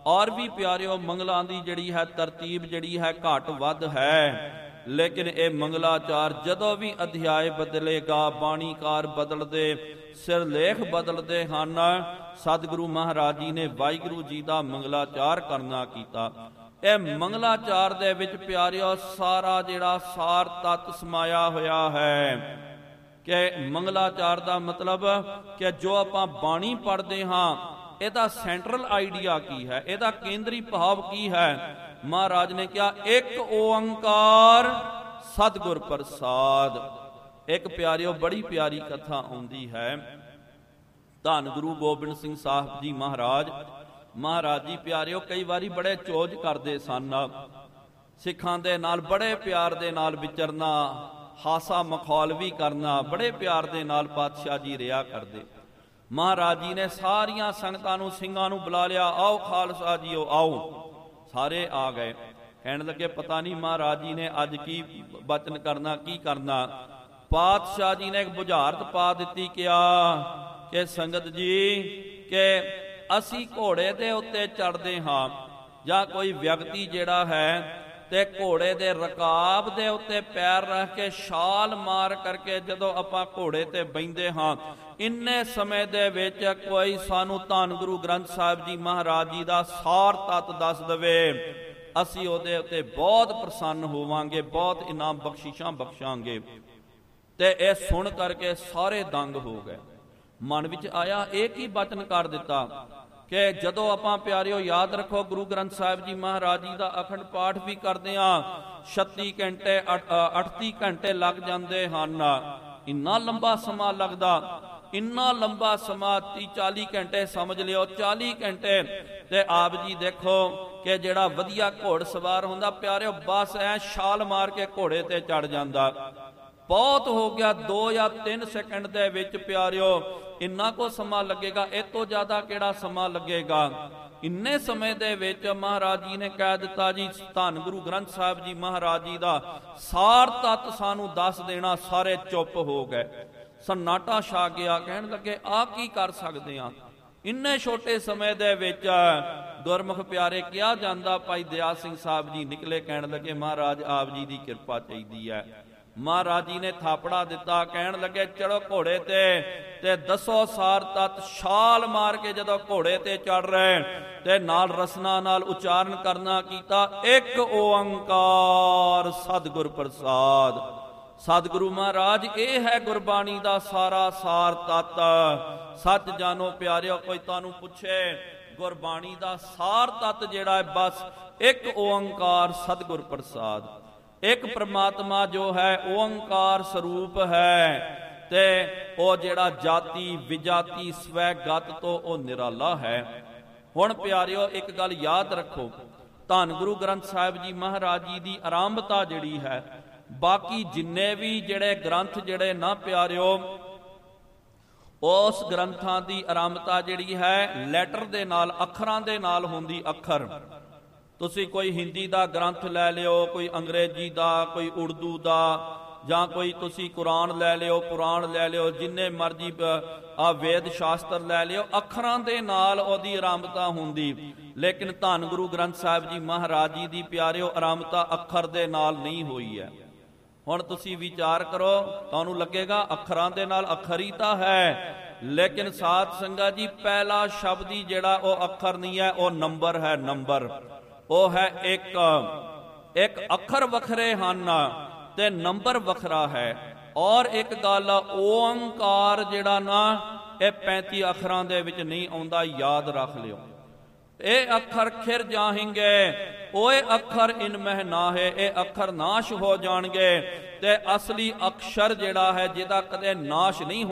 और भी प्यारिओ मंगलों की जिहड़ी है तरतीब जिहड़ी है घट वध है, लेकिन ये मंगलाचार जदों भी अध्याय बदलेगा, बाणीकार बदलते, सिरलेख बदलते हैं। सतगुरु महाराज जी ने वाहिगुरू जी का मंगलाचार करना कीता। यह मंगलाचार दे विच प्यारिओ सारा जिहड़ा सार तत्त समाया होया है कि मंगलाचार का मतलब कि जो आपां बाणी पढ़ते हाँ ਇਹਦਾ ਸੈਂਟਰਲ ਆਈਡੀਆ ਕੀ ਹੈ, ਇਹਦਾ ਕੇਂਦਰੀ ਭਾਵ ਕੀ ਹੈ। ਮਹਾਰਾਜ ਨੇ ਕਿਹਾ ਇੱਕ ਓੰਕਾਰ ਸਤਿਗੁਰ ਪ੍ਰਸਾਦ। ਇੱਕ ਪਿਆਰਿਓ ਬੜੀ ਪਿਆਰੀ ਕਥਾ ਆਉਂਦੀ ਹੈ। ਧੰਨ ਗੁਰੂ ਗੋਬਿੰਦ ਸਿੰਘ ਸਾਹਿਬ ਜੀ ਮਹਾਰਾਜ ਜੀ ਪਿਆਰਿਓ ਕਈ ਵਾਰੀ ਬੜੇ ਚੋਜ ਕਰਦੇ ਸਨ। ਸਿੱਖਾਂ ਦੇ ਨਾਲ ਬੜੇ ਪਿਆਰ ਦੇ ਨਾਲ ਵਿਚਰਨਾ, ਹਾਸਾ ਮਖੌਲ ਵੀ ਕਰਨਾ, ਬੜੇ ਪਿਆਰ ਦੇ ਨਾਲ ਪਾਤਸ਼ਾਹ ਜੀ ਰਿਹਾ ਕਰਦੇ। महाराज जी ने सारिया संगतां नूं ਸਿੰਘਾਂ नूं बुला लिया, आओ खालसा जीओ आओ। सारे आ गए। कहने लगे पता नहीं महाराज जी ने अज की बचन करना, की करना। पातशाह जी ने एक बुझारत पा दी, क्या कि संगत जी कि असी घोड़े दे उत्ते चढ़दे हाँ जां कोई व्यक्ति जिहड़ा है ते घोड़े दे रकाब दे उत्ते पैर रख के छाल मार करके जदों आपां घोड़े ते बहिंदे हाँ, इन्ने समय दे विच कोई सानू धन गुरु ग्रंथ साहिब जी महाराज जी दा सार तत्त दस दवे, असी उहदे उत्ते बहुत प्रसन्न होवांगे, बहुत इनाम बख्शिशां बख्शांगे। ते इह सुन करके सारे दंग हो गए। मन विच आया एक ही वचन कर दिता कि जदों आपां प्यारिओ याद रखो गुरु ग्रंथ साहिब जी महाराज जी का अखंड पाठ भी करते हाँ, 36 घंटे 38 घंटे लग जाते हैं। इन्ना लंबा समा लगता, इन्ना लंबा समा 30-40 घंटे समझ लियो, 40 घंटे। ते आप जी देखो कि जिहड़ा वधिया घोड़ सवार हुंदा प्यारिओ बस ऐ छाल मार के घोड़े ते चढ़ जांदा। बहुत हो गया 2 या 3 सेकंड दे विच प्यारिओ इन्ना को समा लगेगा, इस तो ज्यादा किहड़ा समा लगेगा। इन्ने समय दे विच महाराज जी ने कह दिता जी धन गुरु ग्रंथ साहिब जी महाराज जी दा सार तत्त सानू दस देना। सारे चुप हो गए, सन्नाटा छा गया। कहण लगे आ की कर सकते हैं इन्ने छोटे समय दे विच। गुरमुख प्यारे किया जांदा भाई दया सिंह साहब जी निकले, कहण लगे महाराज आप जी की किरपा चाहिदी है। महाराज जी ने थापड़ा दिता, कहण लगे चढ़ो घोड़े ते दसो सार तत्त। छाल मार के जदों घोड़े ते चढ़ रहे ते नाल रसना नाल उच्चारण करना कीता, एक ओंकार सतगुर प्रसाद। सतगुरु महाराज ये है गुरबाणी का सारा सार तत्त। सच जानो प्यारिओ, कोई तुहानूं पुछे गुरबाणी का सार तत्त जिहड़ा है बस एक ओंकार सतगुर प्रसाद। एक परमात्मा जो है ओंकार स्वरूप है ते ओ जिहड़ा जाति विजाति स्वैगत तो ओ निराला है। हुण प्यारिओ एक गल याद रखो, धन गुरु ग्रंथ साहिब जी महाराज जी की आरंभता जिहड़ी है, बाकी जिन्ने भी जिहड़े ग्रंथ जिहड़े ना प्यारिओ उस ग्रंथां की आरंभता जिहड़ी है लैटर दे नाल अखरां दे नाल हुंदी। अखर तुसी कोई हिंदी का ग्रंथ लै लिओ, कोई अंग्रेजी का, कोई उर्दू का, जां कोई तुसी कुरान लै लिओ, पुराण लै लिओ, जिन्ने मर्जी वेद शास्त्र लै लिओ, अखरां दे नाल ओहदी आरंभता हुंदी। लेकिन धन गुरु ग्रंथ साहिब जी महाराज जी की प्यारिओ आरंभता अखर दे नाल नहीं हुई है। हुण तुसी विचार करो, तुहानूं लगेगा अखरां दे नाल अखर ही तां है, लेकिन साध संगत जी पहला शब्द ही जिहड़ा ओह अखर नहीं है, ओह नंबर है। नंबर ਉਹ है एक अखर वखरे ਹਨ ते नंबर वखरा है। और एक गल ओंकार जिहड़ा ना ये 35 अखरां दे विच नहीं आउंदा, याद रख लिओ। ये अखर खिर जाहेंगे, ओए अखर इनमह ना है, ये अखर नाश हो जाणगे। ते असली अक्षर जिहड़ा है जिहदा कदे नाश नहीं